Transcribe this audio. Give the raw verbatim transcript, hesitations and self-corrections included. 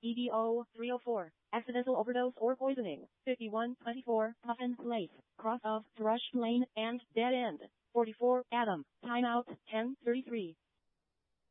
E D O three oh four. Accidental overdose or poisoning. fifty-one twenty-four. Puffin Place. Cross of Thrush Lane and Dead End. forty-four. Adam. Timeout ten thirty-three.